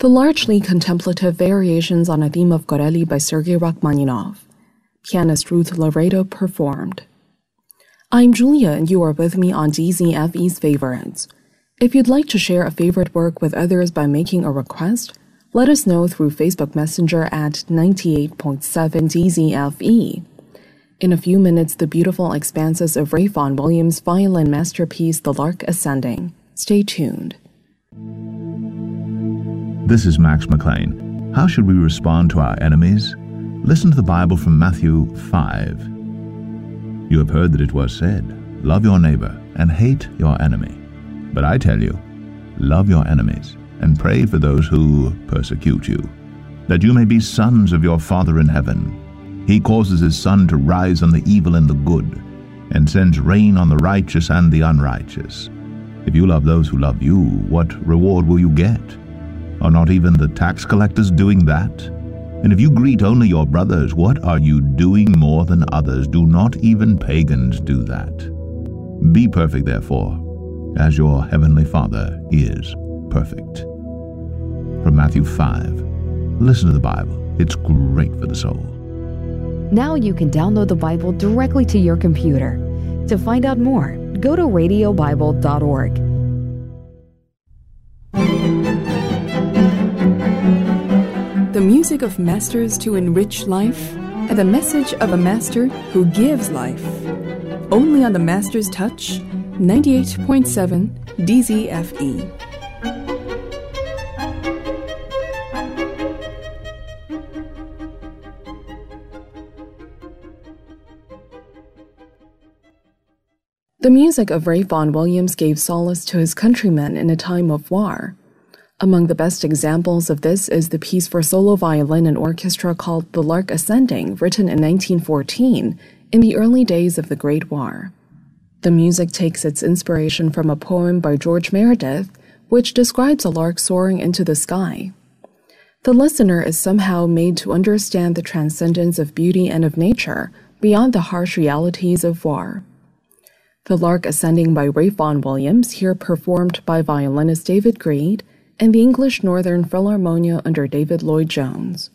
The largely contemplative Variations on a Theme of Corelli by Sergei Rachmaninoff. Pianist Ruth Laredo performed. I'm Julia and you are with me on DZFE's Favorites. If you'd like to share a favorite work with others by making a request, let us know through Facebook Messenger at 98.7 DZFE. In a few minutes, the beautiful expanses of Ray Vaughan Williams' violin masterpiece, The Lark Ascending. Stay tuned. This is Max McLean. How should we respond to our enemies? Listen to the Bible from Matthew 5. You have heard that it was said, love your neighbor and hate your enemy. But I tell you, love your enemies and pray for those who persecute you, that you may be sons of your Father in heaven. He causes his sun to rise on the evil and the good, and sends rain on the righteous and the unrighteous. If you love those who love you, what reward will you get? Are not even the tax collectors doing that? And if you greet only your brothers, what are you doing more than others? Do not even pagans do that? Be perfect, therefore, as your heavenly Father is perfect. From Matthew 5. Listen to the Bible. It's great for the soul. Now you can download the Bible directly to your computer. To find out more, go to radiobible.org. The music of masters to enrich life, and the message of a master who gives life. Only on the Master's Touch, 98.7 DZFE. The music of Ray Vaughan Williams gave solace to his countrymen in a time of war. Among the best examples of this is the piece for solo violin and orchestra called The Lark Ascending, written in 1914, in the early days of the Great War. The music takes its inspiration from a poem by George Meredith, which describes a lark soaring into the sky. The listener is somehow made to understand the transcendence of beauty and of nature beyond the harsh realities of war. The Lark Ascending by Ray Vaughan Williams, here performed by violinist David Greed and the English Northern Philharmonia under David Lloyd-Jones.